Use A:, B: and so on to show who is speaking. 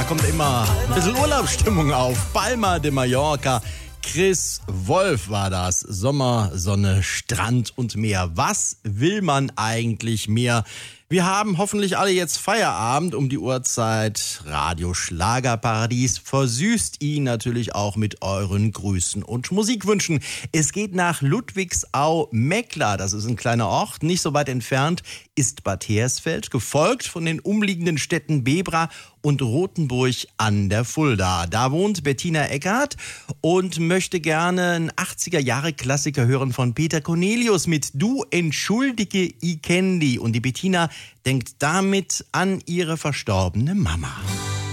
A: kommt immer ein bisschen Urlaubsstimmung auf. Palma de Mallorca. Chris Wolf war das. Sommer, Sonne, Strand und Meer. Was will man eigentlich mehr? Wir haben hoffentlich alle jetzt Feierabend um die Uhrzeit. Radio Schlagerparadies versüßt ihn natürlich auch mit euren Grüßen und Musikwünschen. Es geht nach Ludwigsau-Meckler. Das ist ein kleiner Ort, nicht so weit entfernt ist Bad Hersfeld, gefolgt von den umliegenden Städten Bebra und Rothenburg an der Fulda. Da wohnt Bettina Eckhardt und möchte gerne einen 80er-Jahre-Klassiker hören von Peter Cornelius mit Du entschuldige ich kenn die. Und die Bettina denkt damit an ihre verstorbene Mama.